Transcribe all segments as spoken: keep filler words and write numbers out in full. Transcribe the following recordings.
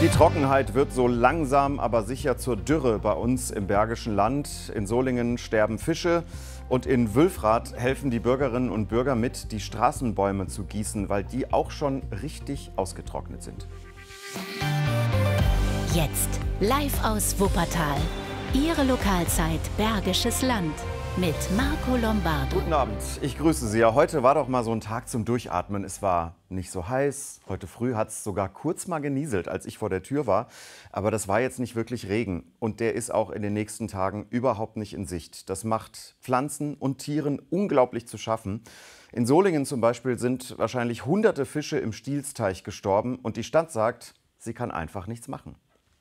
Die Trockenheit wird so langsam, aber sicher zur Dürre bei uns im Bergischen Land. In Solingen sterben Fische und in Wülfrath helfen die Bürgerinnen und Bürger mit, die Straßenbäume zu gießen, weil die auch schon richtig ausgetrocknet sind. Jetzt live aus Wuppertal. Ihre Lokalzeit Bergisches Land mit Marco Lombardo. Guten Abend, ich grüße Sie. Ja, heute war doch mal so ein Tag zum Durchatmen. Es war nicht so heiß. Heute früh hat es sogar kurz mal genieselt, als ich vor der Tür war. Aber das war jetzt nicht wirklich Regen. Und der ist auch in den nächsten Tagen überhaupt nicht in Sicht. Das macht Pflanzen und Tieren unglaublich zu schaffen. In Solingen zum Beispiel sind wahrscheinlich hunderte Fische im Stielsteich gestorben. Und die Stadt sagt, sie kann einfach nichts machen.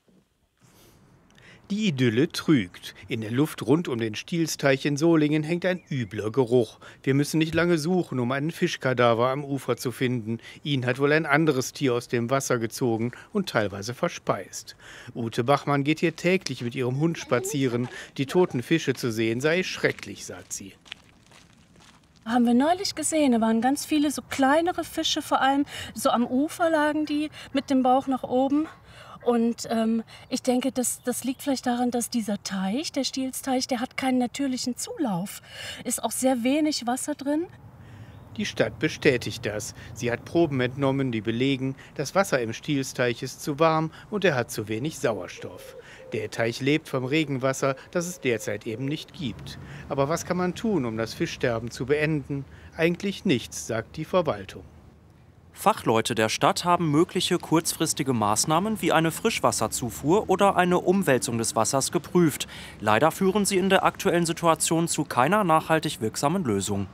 Die Idylle trügt. In der Luft rund um den Stielsteich in Solingen hängt ein übler Geruch. Wir müssen nicht lange suchen, um einen Fischkadaver am Ufer zu finden. Ihn hat wohl ein anderes Tier aus dem Wasser gezogen und teilweise verspeist. Ute Bachmann geht hier täglich mit ihrem Hund spazieren. Die toten Fische zu sehen sei schrecklich, sagt sie. Haben wir neulich gesehen, da waren ganz viele so kleinere Fische, vor allem so am Ufer lagen die mit dem Bauch nach oben. Und ähm, ich denke, das, das liegt vielleicht daran, dass dieser Teich, der Stielsteich, der hat keinen natürlichen Zulauf. Ist auch sehr wenig Wasser drin. Die Stadt bestätigt das. Sie hat Proben entnommen, die belegen, das Wasser im Stielsteich ist zu warm und er hat zu wenig Sauerstoff. Der Teich lebt vom Regenwasser, das es derzeit eben nicht gibt. Aber was kann man tun, um das Fischsterben zu beenden? Eigentlich nichts, sagt die Verwaltung. Fachleute der Stadt haben mögliche kurzfristige Maßnahmen wie eine Frischwasserzufuhr oder eine Umwälzung des Wassers geprüft. Leider führen sie in der aktuellen Situation zu keiner nachhaltig wirksamen Lösung.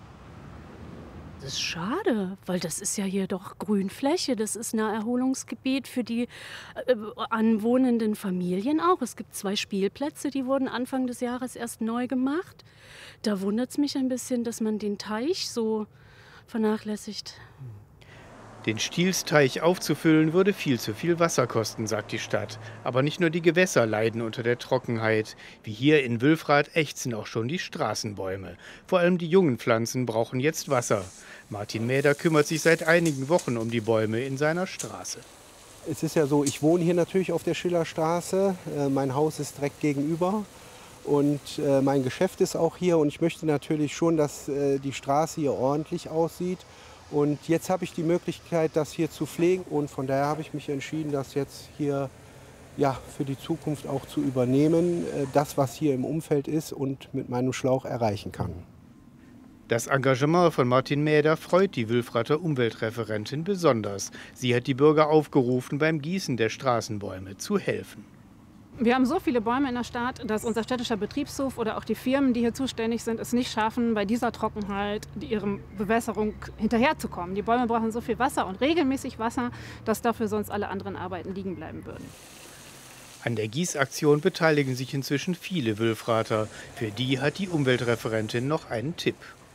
Das ist schade, weil das ist ja hier doch Grünfläche. Das ist ein Erholungsgebiet für die äh, anwohnenden Familien auch. Es gibt zwei Spielplätze, die wurden Anfang des Jahres erst neu gemacht. Da wundert es mich ein bisschen, dass man den Teich so vernachlässigt. Den Stielsteich aufzufüllen würde viel zu viel Wasser kosten, sagt die Stadt. Aber nicht nur die Gewässer leiden unter der Trockenheit. Wie hier in Wülfrath ächzen auch schon die Straßenbäume. Vor allem die jungen Pflanzen brauchen jetzt Wasser. Martin Mäder kümmert sich seit einigen Wochen um die Bäume in seiner Straße. Es ist ja so, ich wohne hier natürlich auf der Schillerstraße. Äh, mein Haus ist direkt gegenüber. Und äh, mein Geschäft ist auch hier. Und ich möchte natürlich schon, dass äh, die Straße hier ordentlich aussieht. Und jetzt habe ich die Möglichkeit, das hier zu pflegen. Und von daher habe ich mich entschieden, das jetzt hier ja, für die Zukunft auch zu übernehmen. Das, was hier im Umfeld ist und mit meinem Schlauch erreichen kann. Das Engagement von Martin Mäder freut die Wülfrather Umweltreferentin besonders. Sie hat die Bürger aufgerufen, beim Gießen der Straßenbäume zu helfen. Wir haben so viele Bäume in der Stadt, dass unser städtischer Betriebshof oder auch die Firmen, die hier zuständig sind, es nicht schaffen, bei dieser Trockenheit ihrem Bewässerung hinterherzukommen. Die Bäume brauchen so viel Wasser und regelmäßig Wasser, dass dafür sonst alle anderen Arbeiten liegen bleiben würden. An der Gießaktion beteiligen sich inzwischen viele Wülfrather. Für die hat die Umweltreferentin noch einen Tipp.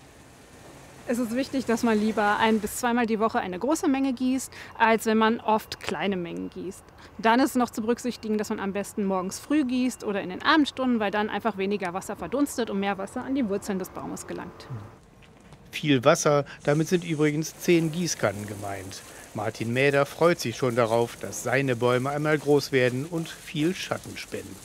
Es ist wichtig, dass man lieber ein- bis zweimal die Woche eine große Menge gießt, als wenn man oft kleine Mengen gießt. Dann ist noch zu berücksichtigen, dass man am besten morgens früh gießt oder in den Abendstunden, weil dann einfach weniger Wasser verdunstet und mehr Wasser an die Wurzeln des Baumes gelangt. Viel Wasser, damit sind übrigens zehn Gießkannen gemeint. Martin Mäder freut sich schon darauf, dass seine Bäume einmal groß werden und viel Schatten spenden.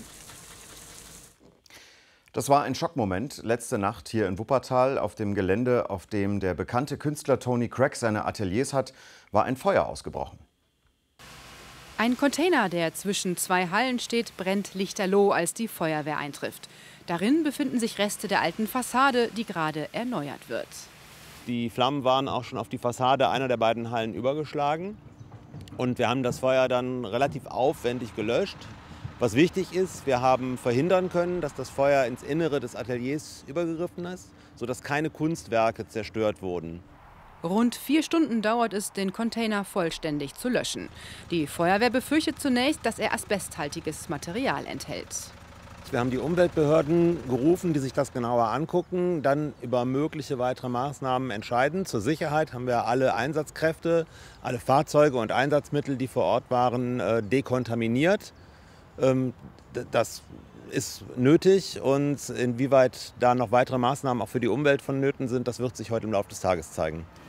Das war ein Schockmoment letzte Nacht hier in Wuppertal. Auf dem Gelände, auf dem der bekannte Künstler Tony Craig seine Ateliers hat, war ein Feuer ausgebrochen. Ein Container, der zwischen zwei Hallen steht, brennt lichterloh, als die Feuerwehr eintrifft. Darin befinden sich Reste der alten Fassade, die gerade erneuert wird. Die Flammen waren auch schon auf die Fassade einer der beiden Hallen übergeschlagen. Und wir haben das Feuer dann relativ aufwendig gelöscht. Was wichtig ist, wir haben verhindern können, dass das Feuer ins Innere des Ateliers übergegriffen ist, sodass keine Kunstwerke zerstört wurden. Rund vier Stunden dauert es, den Container vollständig zu löschen. Die Feuerwehr befürchtet zunächst, dass er asbesthaltiges Material enthält. Wir haben die Umweltbehörden gerufen, die sich das genauer angucken, dann über mögliche weitere Maßnahmen entscheiden. Zur Sicherheit haben wir alle Einsatzkräfte, alle Fahrzeuge und Einsatzmittel, die vor Ort waren, dekontaminiert. Das ist nötig und inwieweit da noch weitere Maßnahmen auch für die Umwelt vonnöten sind, das wird sich heute im Laufe des Tages zeigen.